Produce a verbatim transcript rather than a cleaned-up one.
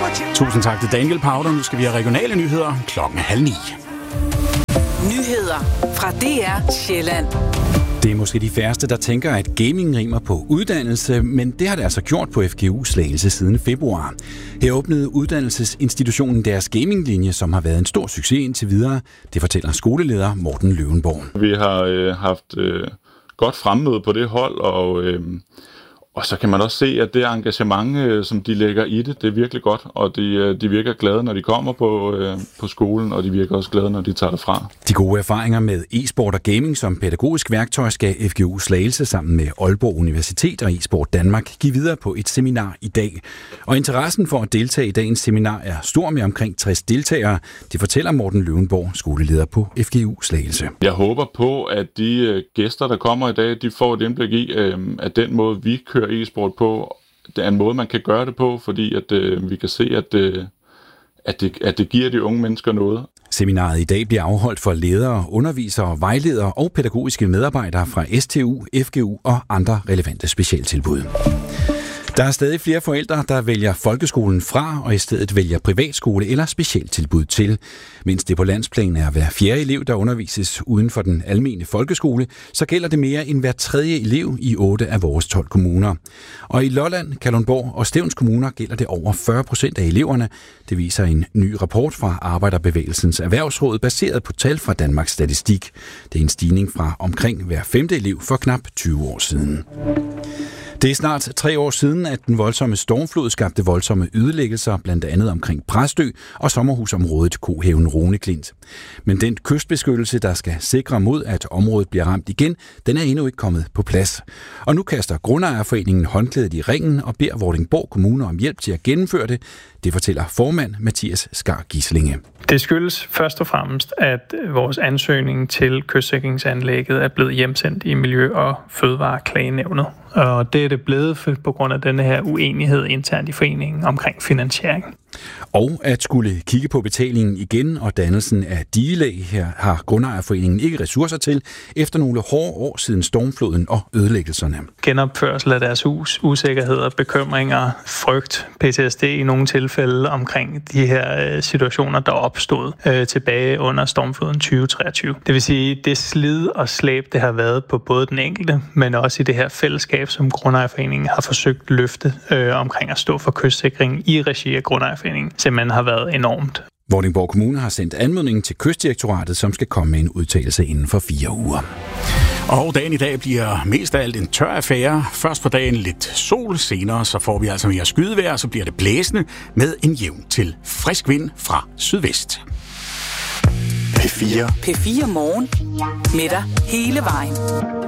Tusind tak til Daniel Powder. Nu skal vi have regionale nyheder klokken halv ni. Nyheder fra D R Sjælland. Det er måske de færreste, der tænker, at gaming rimer på uddannelse, men det har det altså gjort på F G U Slagelse siden februar. Her åbnede uddannelsesinstitutionen deres gaminglinje, som har været en stor succes indtil videre. Det fortæller skoleleder Morten Løvenborg. Vi har øh, haft øh, godt fremmøde på det hold, og, øh, og så kan man også se, at det engagement, øh, som de lægger i det, det er virkelig godt, og de, øh, de virker glade, når de kommer på, øh, på skolen, og de virker også glade, når de tager det fra. De gode erfaringer med e-sport og gaming som pædagogisk værktøj skal F G U Slagelse sammen med Aalborg Universitet og eSport Danmark give videre på et seminar i dag. Og interessen for at deltage i dagens seminar er stor med omkring tres deltagere. Det fortæller Morten Løvenborg, skoleleder på F G U Slagelse. Jeg håber på, at de øh, gæster, der kommer i dag, de får et indblik i, øh, at den måde, vi kører e-sport på, det er en måde, man kan gøre det på, fordi at, øh, vi kan se, at, øh, at, det, at det giver de unge mennesker noget. Seminaret i dag bliver afholdt for ledere, undervisere, vejledere og pædagogiske medarbejdere fra S T U, F G U og andre relevante specialtilbud. Der er stadig flere forældre, der vælger folkeskolen fra og i stedet vælger privatskole eller specialtilbud til. Mens det på landsplan er hver fjerde elev, der undervises uden for den almene folkeskole, så gælder det mere end hver tredje elev i otte af vores tolv kommuner. Og i Lolland, Kalundborg og Stevns kommuner gælder det over fyrre procent af eleverne. Det viser en ny rapport fra Arbejderbevægelsens Erhvervsråd, baseret på tal fra Danmarks Statistik. Det er en stigning fra omkring hver femte elev for knap tyve år siden. Det er snart tre år siden, at den voldsomme stormflod skabte voldsomme ødelæggelser, blandt andet omkring Præstø og sommerhusområdet Kohaven Roneklint. Men den kystbeskyttelse, der skal sikre mod, at området bliver ramt igen, den er endnu ikke kommet på plads. Og nu kaster Grundejerforeningen håndklædet i ringen og beder Vordingborg Kommune om hjælp til at gennemføre det. Det fortæller formand Mathias Skar Gislinge. Det skyldes først og fremmest, at vores ansøgning til kystsikringsanlægget er blevet hjemsendt i Miljø- og Fødevareklagenævnet. Og det er det blevet på grund af denne her uenighed internt i foreningen omkring finansiering. Og at skulle kigge på betalingen igen og dannelsen af digelag her har Grundejerforeningen ikke ressourcer til efter nogle hårde år siden stormfloden og ødelæggelserne. Genopførsel af deres hus, usikkerheder, bekymringer, frygt, P T S D i nogle tilfælde omkring de her situationer, der opstod øh, tilbage under stormfloden tyve treogtyve. Det vil sige, det slid og slæb, det har været på både den enkelte, men også i det her fællesskab, som Grundejerforeningen har forsøgt at løfte øh, omkring at stå for kystsikring i regi af Grundejerforeningen, simpelthen har været enormt. Vordingborg Kommune har sendt anmodningen til Kystdirektoratet, som skal komme med en udtalelse inden for fire uger. Og dagen i dag bliver mest af alt en tør affære. Først på dagen lidt sol, senere så får vi altså mere skydevejr, så bliver det blæsende med en jævn til frisk vind fra sydvest. P fire. P fire morgen. Med dig hele vejen.